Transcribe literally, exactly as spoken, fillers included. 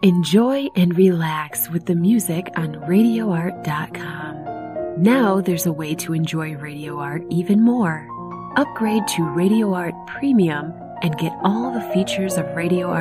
Enjoy and relax with the music on radio art dot com. Now there's a way to enjoy Radio Art even more. Upgrade to Radio Art Premium and get all the features of Radio Art